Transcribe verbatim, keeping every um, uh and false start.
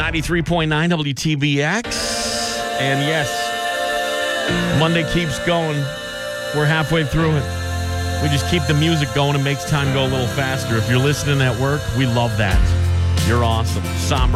ninety-three point nine W T B X. And yes, Monday keeps going. We're halfway through it. We just keep the music going and makes time go a little faster. If you're listening at work, we love that. You're awesome. Somber